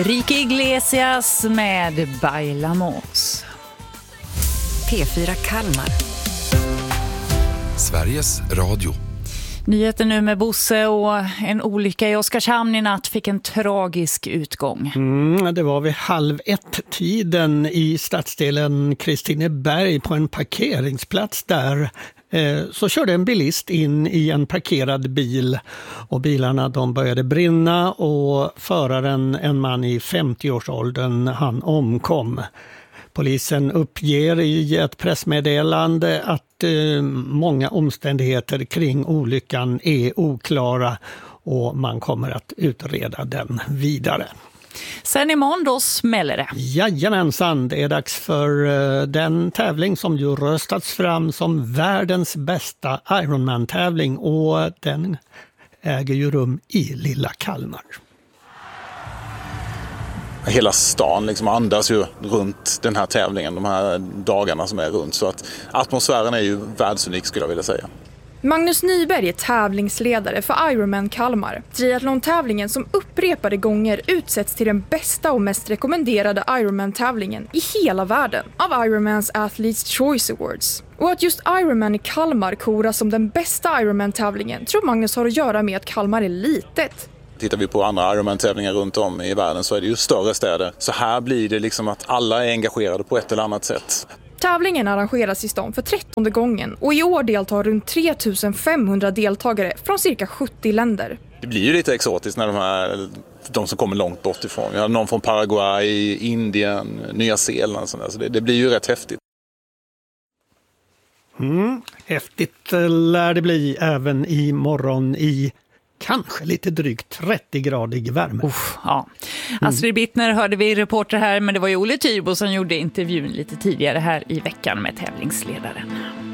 Enrique Iglesias med Bailamos. P4 Kalmar. Sveriges Radio. Nyheten nu med Bosse, och en olycka i Oskarshamn i natt fick en tragisk utgång. Det var vid 12:30 i stadsdelen Kristineberg på en parkeringsplats där. Så körde en bilist in i en parkerad bil och bilarna de började brinna och föraren, en man i 50-årsåldern, han omkom. Polisen uppger i ett pressmeddelande att många omständigheter kring olyckan är oklara och man kommer att utreda den vidare. Sen imorgon då smäller det. Jajamensan, det är dags för den tävling som ju röstats fram som världens bästa Ironman-tävling, och den äger ju rum i lilla Kalmar. Hela stan liksom andas ju runt den här tävlingen, de här dagarna som är runt. Så att atmosfären är ju världsunik, skulle jag vilja säga. Magnus Nyberg är tävlingsledare för Ironman Kalmar. Triathlon-tävlingen som upprepade gånger utsätts till den bästa och mest rekommenderade Ironman-tävlingen i hela världen av Ironmans Athletes Choice Awards. Och att just Ironman i Kalmar koras som den bästa Ironman-tävlingen tror Magnus har att göra med att Kalmar är litet. Tittar vi på andra Ironman-tävlingar runt om i världen så är det ju större städer. Så här blir det liksom att alla är engagerade på ett eller annat sätt. Tävlingen arrangeras i stan för 13:e gången och i år deltar runt 3500 deltagare från cirka 70 länder. Det blir ju lite exotiskt när de som kommer långt bort ifrån. Vi har någon från Paraguay, Indien, Nya Zeeland och sådär. Så det blir ju rätt häftigt. Häftigt lär det bli även i morgon i kanske lite drygt 30-gradig värme. Ja. Astrid Bittner hörde vi reporter här, men det var ju Olle Tyrbo som gjorde intervjun lite tidigare här i veckan med tävlingsledaren.